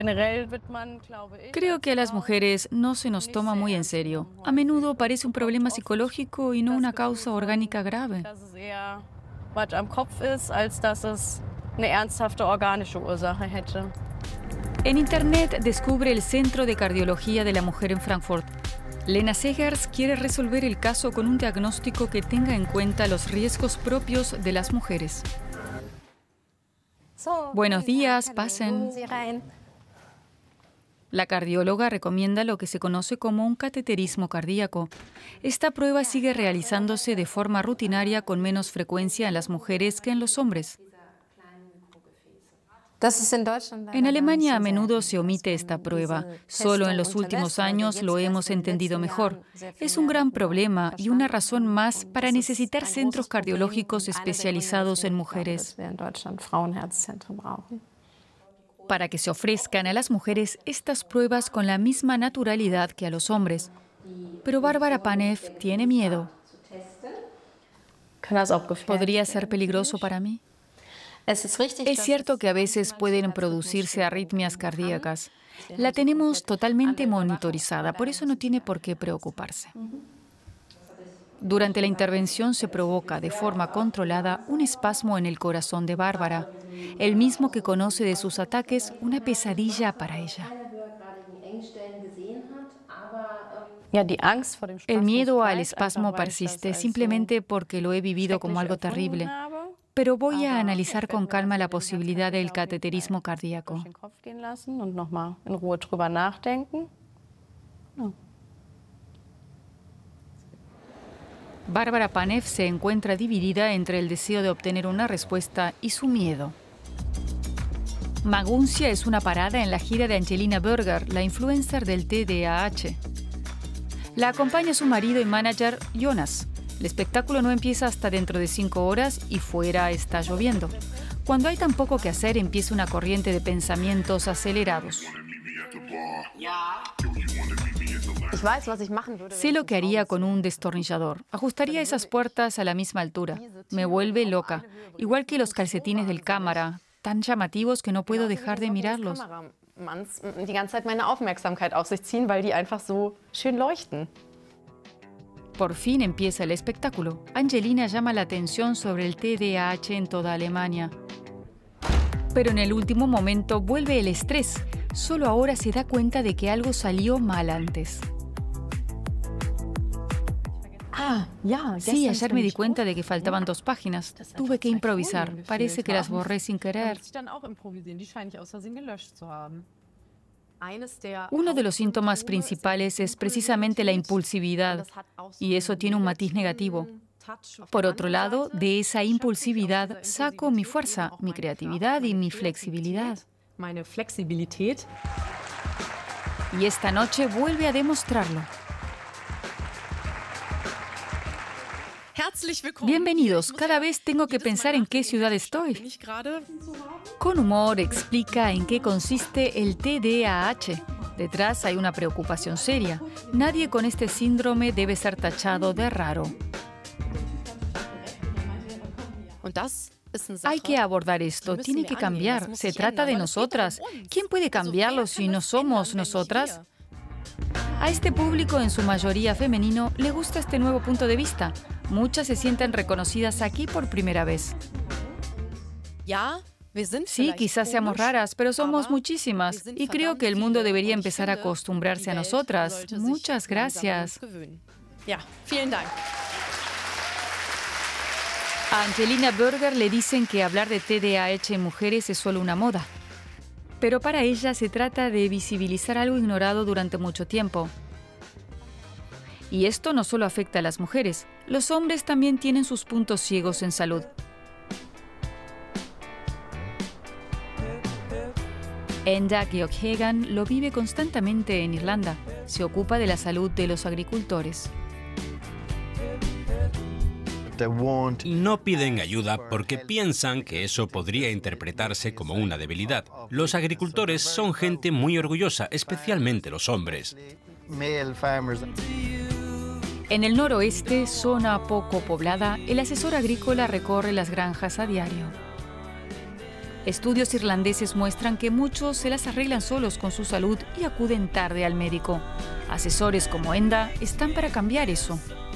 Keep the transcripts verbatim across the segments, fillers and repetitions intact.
Creo que a las mujeres no se nos toma muy en serio. A menudo parece un problema psicológico y no una causa orgánica grave. En Internet descubre el Centro de Cardiología de la Mujer en Frankfurt. Lena Segers quiere resolver el caso con un diagnóstico que tenga en cuenta los riesgos propios de las mujeres. Buenos días, pasen. La cardióloga recomienda lo que se conoce como un cateterismo cardíaco. Esta prueba sigue realizándose de forma rutinaria con menos frecuencia en las mujeres que en los hombres. En Alemania a menudo se omite esta prueba. Solo en los últimos años lo hemos entendido mejor. Es un gran problema y una razón más para necesitar centros cardiológicos especializados en mujeres. Para que se ofrezcan a las mujeres estas pruebas con la misma naturalidad que a los hombres. Pero Barbara Panev tiene miedo. ¿Podría ser peligroso para mí? Es cierto que a veces pueden producirse arritmias cardíacas. La tenemos totalmente monitorizada, por eso no tiene por qué preocuparse. Durante la intervención se provoca de forma controlada un espasmo en el corazón de Bárbara, el mismo que conoce de sus ataques, una pesadilla para ella. El miedo al espasmo persiste simplemente porque lo he vivido como algo terrible. Pero voy a analizar con calma la posibilidad del cateterismo cardíaco. Barbara Panev se encuentra dividida entre el deseo de obtener una respuesta y su miedo. Maguncia es una parada en la gira de Angelina Berger, la influencer del T D A H. La acompaña su marido y manager, Jonas. El espectáculo no empieza hasta dentro de cinco horas y fuera está lloviendo. Cuando hay tan poco que hacer, empieza una corriente de pensamientos acelerados. Sé lo que haría con un destornillador. Ajustaría esas puertas a la misma altura. Me vuelve loca. Igual que los calcetines del cámara, tan llamativos que no puedo dejar de mirarlos. Por fin empieza el espectáculo. Angelina llama la atención sobre el T D A H en toda Alemania. Pero en el último momento vuelve el estrés. Solo ahora se da cuenta de que algo salió mal antes. Sí, ayer me di cuenta de que faltaban dos páginas. Tuve que improvisar. Parece que las borré sin querer. Uno de los síntomas principales es precisamente la impulsividad, y eso tiene un matiz negativo. Por otro lado, de esa impulsividad saco mi fuerza, mi creatividad y mi flexibilidad. Y esta noche vuelve a demostrarlo. Bienvenidos. Cada vez tengo que pensar en qué ciudad estoy. Con humor explica en qué consiste el T D A H. Detrás hay una preocupación seria. Nadie con este síndrome debe ser tachado de raro. Hay que abordar esto. Tiene que cambiar. Se trata de nosotras. ¿Quién puede cambiarlo si no somos nosotras? A este público, en su mayoría femenino, le gusta este nuevo punto de vista. Muchas se sienten reconocidas aquí por primera vez. Sí, quizás seamos raras, pero somos muchísimas. Y creo que el mundo debería empezar a acostumbrarse a nosotras. Muchas gracias. A Angelina Berger le dicen que hablar de T D A H en mujeres es solo una moda. Pero para ella se trata de visibilizar algo ignorado durante mucho tiempo. Y esto no solo afecta a las mujeres, los hombres también tienen sus puntos ciegos en salud. Enda Geoghegan lo vive constantemente en Irlanda. Se ocupa de la salud de los agricultores. No piden ayuda porque piensan que eso podría interpretarse como una debilidad. Los agricultores son gente muy orgullosa, especialmente los hombres. En el noroeste, zona poco poblada, el asesor agrícola recorre las granjas a diario. Estudios irlandeses muestran que muchos se las arreglan solos con su salud y acuden tarde al médico. Asesores como Enda están para cambiar eso.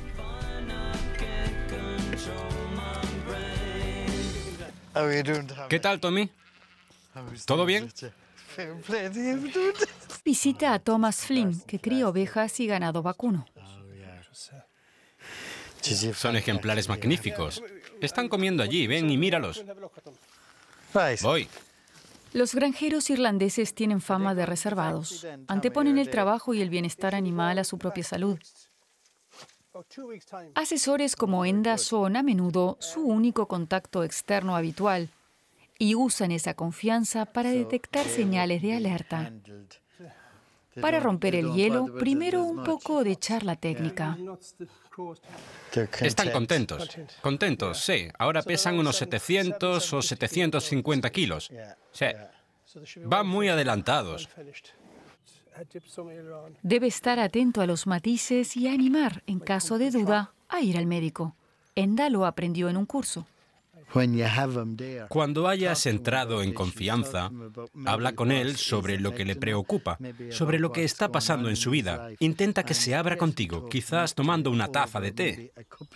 ¿Qué tal, Tommy? ¿Todo bien? Visita a Thomas Flynn, que cría ovejas y ganado vacuno. Son ejemplares magníficos. Están comiendo allí, ven y míralos. Voy. Los granjeros irlandeses tienen fama de reservados. Anteponen el trabajo y el bienestar animal a su propia salud. Asesores como Enda son a menudo su único contacto externo habitual y usan esa confianza para detectar señales de alerta. Para romper el hielo, primero un poco de charla técnica. Están contentos. Contentos, sí. Ahora pesan unos setecientos o setecientos cincuenta kilos. Sí. Van muy adelantados. Debe estar atento a los matices y animar, en caso de duda, a ir al médico. Enda lo aprendió en un curso. Cuando hayas entrado en confianza, habla con él sobre lo que le preocupa, sobre lo que está pasando en su vida. Intenta que se abra contigo, quizás tomando una taza de té.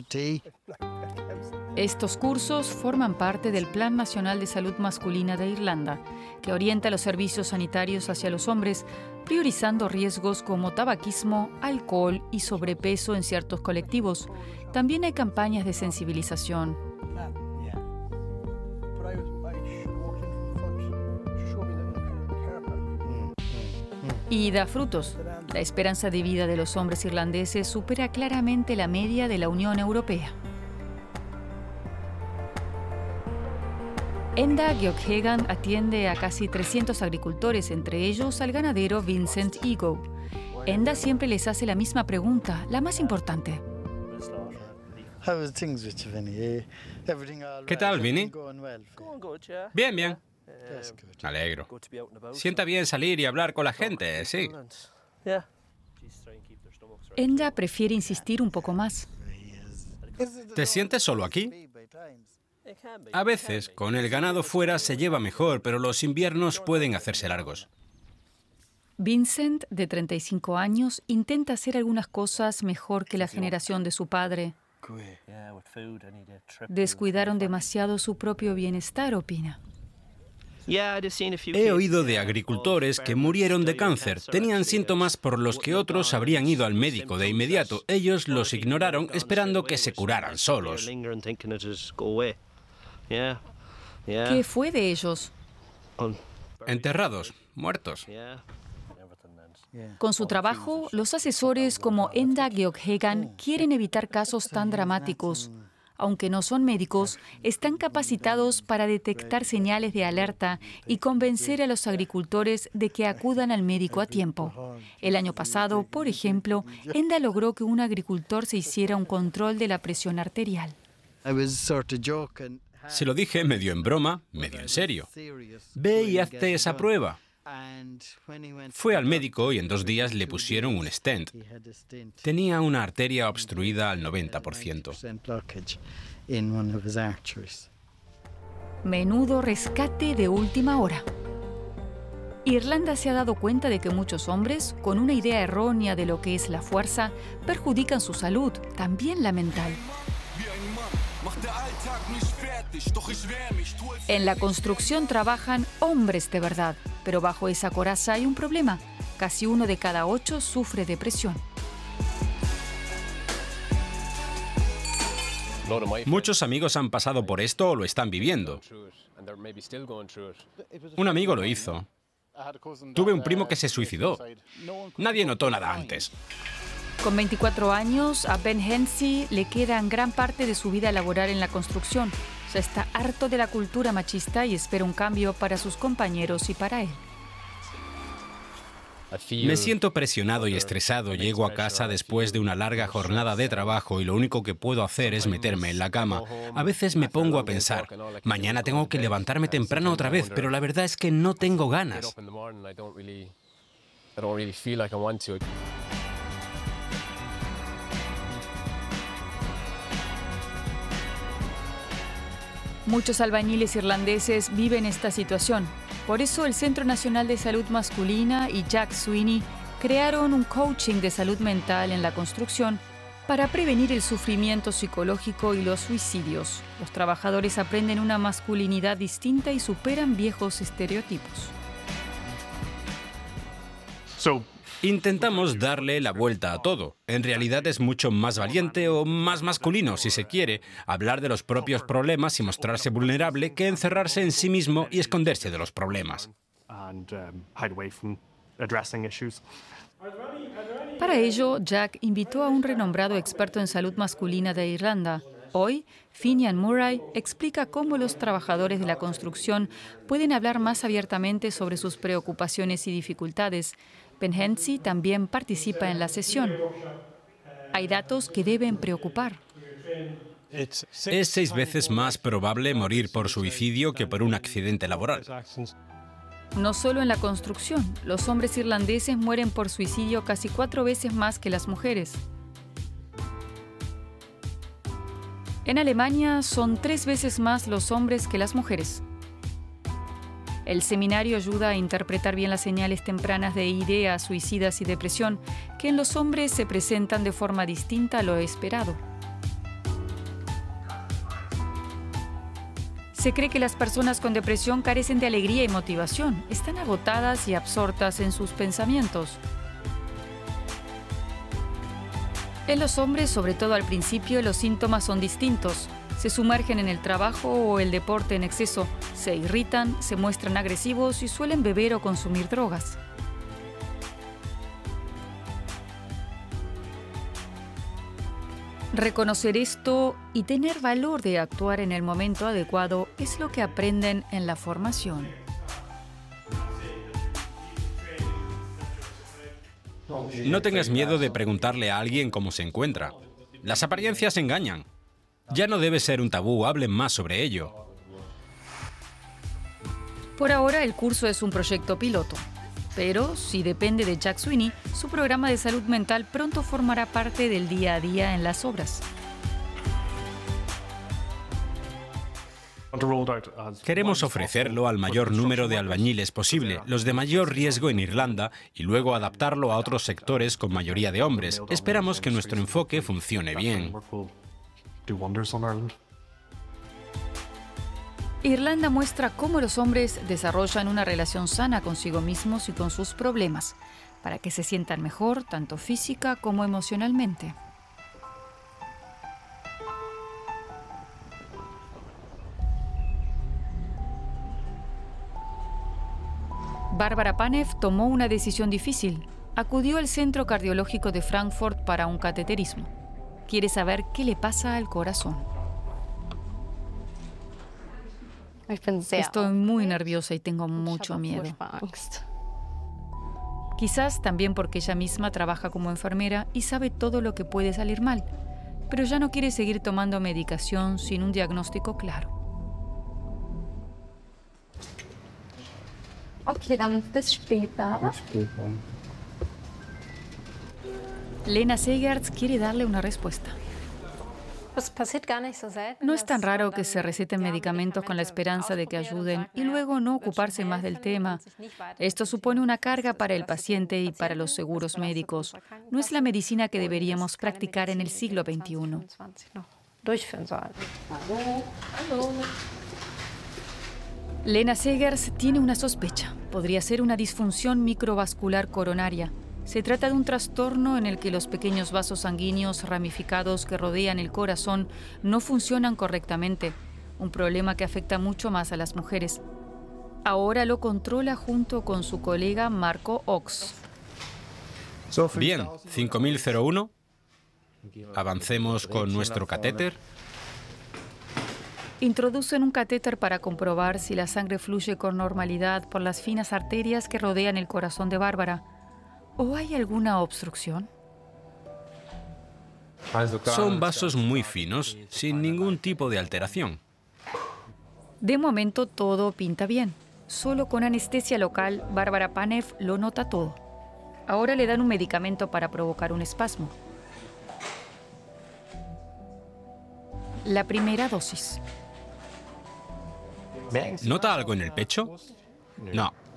Estos cursos forman parte del Plan Nacional de Salud Masculina de Irlanda, que orienta los servicios sanitarios hacia los hombres, priorizando riesgos como tabaquismo, alcohol y sobrepeso en ciertos colectivos. También hay campañas de sensibilización. Y da frutos. La esperanza de vida de los hombres irlandeses supera claramente la media de la Unión Europea. Enda Geoghegan atiende a casi trescientos agricultores, entre ellos al ganadero Vincent Ego. Enda siempre les hace la misma pregunta, la más importante. ¿Qué tal, Vinny? Bien, bien. Me alegro. Sienta bien salir y hablar con la gente, sí. Enda prefiere insistir un poco más. ¿Te sientes solo aquí? A veces, con el ganado fuera se lleva mejor, pero los inviernos pueden hacerse largos. Vincent, de treinta y cinco años, intenta hacer algunas cosas mejor que la generación de su padre. Descuidaron demasiado su propio bienestar, opina. He oído de agricultores que murieron de cáncer. Tenían síntomas por los que otros habrían ido al médico de inmediato. Ellos los ignoraron esperando que se curaran solos. ¿Qué fue de ellos? Enterrados, muertos. Con su trabajo, los asesores como Enda Geoghegan quieren evitar casos tan dramáticos. Aunque no son médicos, están capacitados para detectar señales de alerta y convencer a los agricultores de que acudan al médico a tiempo. El año pasado, por ejemplo, Enda logró que un agricultor se hiciera un control de la presión arterial. Se lo dije medio en broma, medio en serio. Ve y hazte esa prueba. Fue al médico y en dos días le pusieron un stent. Tenía una arteria obstruida al noventa por ciento. Menudo rescate de última hora. Irlanda se ha dado cuenta de que muchos hombres, con una idea errónea de lo que es la fuerza, perjudican su salud, también la mental. En la construcción trabajan hombres de verdad, pero bajo esa coraza hay un problema. Casi uno de cada ocho sufre depresión. Muchos amigos han pasado por esto o lo están viviendo. Un amigo lo hizo. Tuve un primo que se suicidó. Nadie notó nada antes. Con veinticuatro años, a Ben Hensey le queda gran parte de su vida laboral en la construcción. Ya está harto de la cultura machista y espera un cambio para sus compañeros y para él. Me siento presionado y estresado. Llego a casa después de una larga jornada de trabajo y lo único que puedo hacer es meterme en la cama. A veces me pongo a pensar, mañana tengo que levantarme temprano otra vez, pero la verdad es que no tengo ganas. Muchos albañiles irlandeses viven esta situación. Por eso el Centro Nacional de Salud Masculina y Jack Sweeney crearon un coaching de salud mental en la construcción para prevenir el sufrimiento psicológico y los suicidios. Los trabajadores aprenden una masculinidad distinta y superan viejos estereotipos. So, intentamos darle la vuelta a todo. En realidad es mucho más valiente o más masculino, si se quiere, hablar de los propios problemas y mostrarse vulnerable que encerrarse en sí mismo y esconderse de los problemas. Para ello, Jack invitó a un renombrado experto en salud masculina de Irlanda. Hoy, Finian Murray explica cómo los trabajadores de la construcción pueden hablar más abiertamente sobre sus preocupaciones y dificultades. Ben Hensey también participa en la sesión. Hay datos que deben preocupar. Es seis veces más probable morir por suicidio que por un accidente laboral. No solo en la construcción, los hombres irlandeses mueren por suicidio casi cuatro veces más que las mujeres. En Alemania son tres veces más los hombres que las mujeres. El seminario ayuda a interpretar bien las señales tempranas de ideas suicidas y depresión, que en los hombres se presentan de forma distinta a lo esperado. Se cree que las personas con depresión carecen de alegría y motivación, están agotadas y absortas en sus pensamientos. En los hombres, sobre todo al principio, los síntomas son distintos. Se sumergen en el trabajo o el deporte en exceso, se irritan, se muestran agresivos y suelen beber o consumir drogas. Reconocer esto y tener valor de actuar en el momento adecuado es lo que aprenden en la formación. No tengas miedo de preguntarle a alguien cómo se encuentra. Las apariencias engañan. Ya no debe ser un tabú, hablen más sobre ello. Por ahora el curso es un proyecto piloto, pero si depende de Jack Sweeney, su programa de salud mental pronto formará parte del día a día en las obras. Queremos ofrecerlo al mayor número de albañiles posible, los de mayor riesgo en Irlanda, y luego adaptarlo a otros sectores con mayoría de hombres. Esperamos que nuestro enfoque funcione bien. Irlanda muestra cómo los hombres desarrollan una relación sana consigo mismos y con sus problemas, para que se sientan mejor tanto física como emocionalmente. Bárbara Panev tomó una decisión difícil. Acudió al Centro Cardiológico de Frankfurt para un cateterismo. Quiere saber qué le pasa al corazón. Estoy muy nerviosa y tengo mucho miedo. Quizás también porque ella misma trabaja como enfermera y sabe todo lo que puede salir mal, pero ya no quiere seguir tomando medicación sin un diagnóstico claro. Okay, dann bis später. Lena Segertz quiere darle una respuesta. No es tan raro que se receten medicamentos con la esperanza de que ayuden y luego no ocuparse más del tema. Esto supone una carga para el paciente y para los seguros médicos. No es la medicina que deberíamos practicar en el siglo veintiuno. Lena Segertz tiene una sospecha. Podría ser una disfunción microvascular coronaria. Se trata de un trastorno en el que los pequeños vasos sanguíneos ramificados que rodean el corazón no funcionan correctamente, un problema que afecta mucho más a las mujeres. Ahora lo controla junto con su colega Marco Ox. Bien, cinco mil uno. Avancemos con nuestro catéter. Introducen un catéter para comprobar si la sangre fluye con normalidad por las finas arterias que rodean el corazón de Bárbara. ¿O hay alguna obstrucción? Son vasos muy finos, sin ningún tipo de alteración. De momento todo pinta bien. Solo con anestesia local, Bárbara Panev lo nota todo. Ahora le dan un medicamento para provocar un espasmo. La primera dosis. ¿Nota algo en el pecho? No.